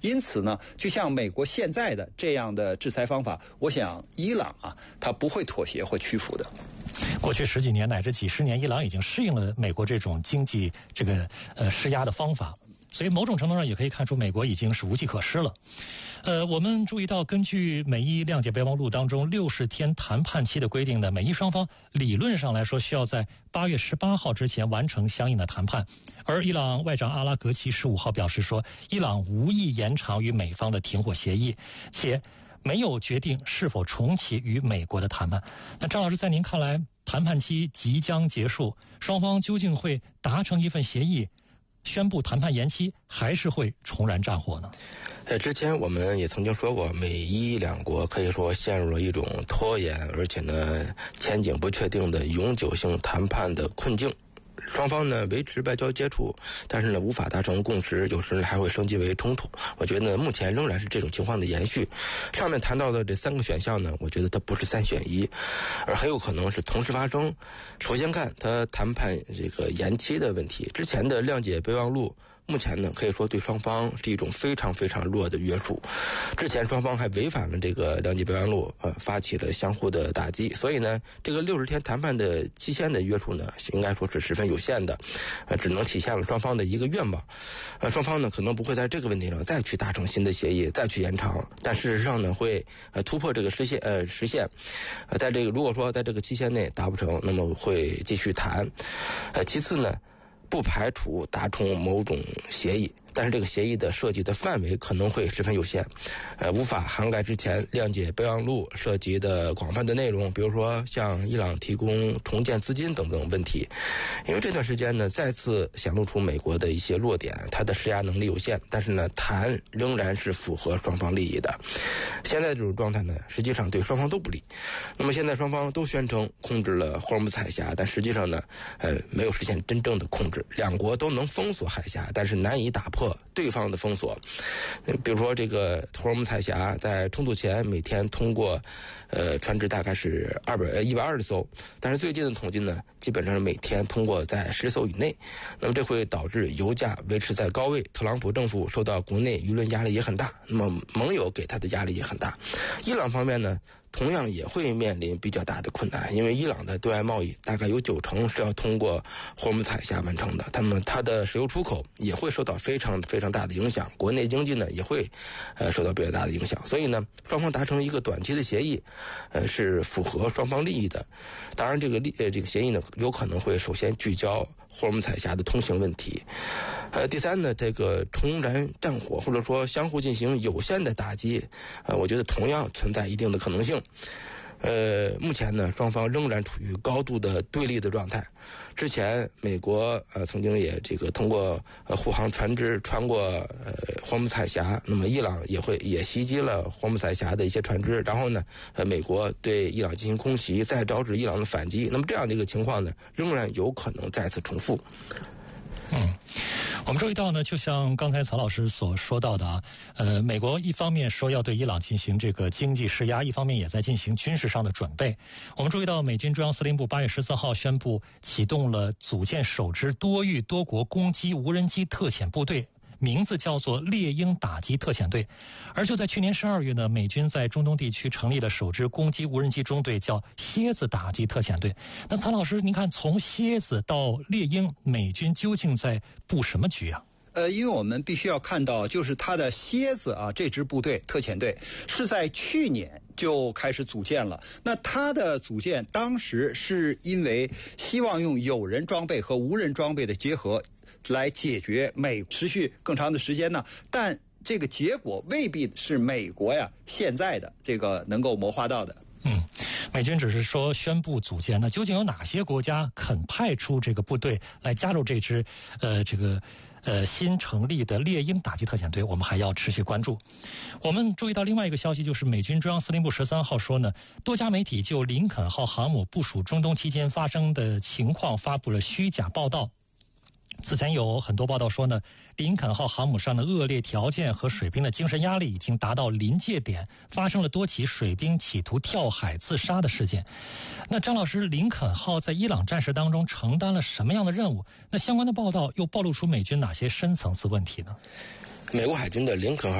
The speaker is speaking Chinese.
因此呢，就像美国现在的这样的制裁方法，我想伊朗啊，他不会妥协或屈服的。 过去10几年乃至几十年，伊朗已经适应了美国这种经济施压的方法。所以某种程度上也可以看出美国已经是无计可施了。我们注意到，根据美伊谅解备忘录当中60天谈判期的规定呢，美伊双方理论上来说需要在8月18号之前完成相应的谈判。而伊朗外长阿拉格齐15号表示说，伊朗无意延长与美方的停火协议，且没有决定是否重启与美国的谈判。那张老师，在您看来，谈判期即将结束，双方究竟会达成一份协议，宣布谈判延期，还是会重燃战火呢？ 之前我们也曾经说过，美伊两国可以说陷入了一种拖延，而且呢前景不确定的永久性谈判的困境。双方呢维持外交接触，但是呢无法达成共识，有时呢还会升级为冲突。我觉得目前仍然是这种情况的延续。上面谈到的这3个选项呢，我觉得它不是3选1，而很有可能是同时发生。首先看它谈判这个延期的问题，之前的谅解备忘录目前呢可以说对双方是一种非常非常弱的约束。之前双方还违反了这个谅解备忘录，发起了相互的打击，所以呢这个60天谈判的期限的约束呢应该说是十分有限的，只能体现了双方的一个愿望。双方呢可能不会在这个问题上再去达成新的协议，再去延长，但事实上呢会突破这个实现。在这个如果说在这个期限内达不成，那么会继续谈。其次呢，不排除达成某种协议，但是这个协议的涉及的范围可能会十分有限，无法涵盖之前谅解备忘录涉及的广泛的内容，比如说向伊朗提供重建资金等等问题。因为这段时间呢，再次显露出美国的一些弱点，它的施压能力有限，但是呢，谈仍然是符合双方利益的。现在这种状态呢，实际上对双方都不利。那么现在双方都宣称控制了霍尔木兹海峡，但实际上呢，没有实现真正的控制。两国都能封锁海峡，但是难以打破对方的封锁。比如说这个霍尔木兹海峡在冲突前每天通过船只大概是120艘，但是最近的统计呢，基本上每天通过在10艘以内。那么这会导致油价维持在高位，特朗普政府受到国内舆论压力也很大，那么盟友给他的压力也很大。伊朗方面呢，同样也会面临比较大的困难，因为伊朗的对外贸易大概有90%是要通过霍尔木兹海峡完成的，它的石油出口也会受到非常非常大的影响，国内经济呢也会受到比较大的影响。所以呢，双方达成一个短期的协议，是符合双方利益的。当然这个协议呢，有可能会首先聚焦霍尔木兹海峡的通行问题。第三呢，这个重燃战火或者说相互进行有限的打击，我觉得同样存在一定的可能性。目前呢，双方仍然处于高度的对立的状态。之前美国曾经也通过护航船只穿过霍尔木兹海峡，那么伊朗也袭击了霍尔木兹海峡的一些船只，然后呢，美国对伊朗进行空袭，再招致伊朗的反击。那么这样的一个情况呢，仍然有可能再次重复。 我们注意到呢，就像刚才曹老师所说到的美国一方面说要对伊朗进行这个经济施压，一方面也在进行军事上的准备。我们注意到美军中央司令部8月14号宣布启动了组建首支多域多国攻击无人机特遣部队，名字叫做猎鹰打击特遣队。而就在去年12月呢，美军在中东地区成立了首支攻击无人机中队，叫蝎子打击特遣队。那曹老师，您看从蝎子到猎鹰，美军究竟在布什么局啊？ 因为我们必须要看到，就是它的蝎子啊，这支部队特遣队是在去年就开始组建了。那它的组建当时是因为希望用有人装备和无人装备的结合来解决持续更长的时间呢，但这个结果未必是美国现在的这个能够谋划到的。 美军只是说宣布组建，那究竟有哪些国家肯派出这个部队来加入这支新成立的猎鹰打击特遣队，我们还要持续关注。我们注意到另外一个消息，就是美军中央司令部13号说呢，多家媒体就林肯号航母部署中东期间发生的情况发布了虚假报道。此前有很多报道说呢，林肯号航母上的恶劣条件和水兵的精神压力已经达到临界点，发生了多起水兵企图跳海自杀的事件。那张老师，林肯号在伊朗战事当中承担了什么样的任务？那相关的报道又暴露出美军哪些深层次问题呢？ 美国海军的林肯号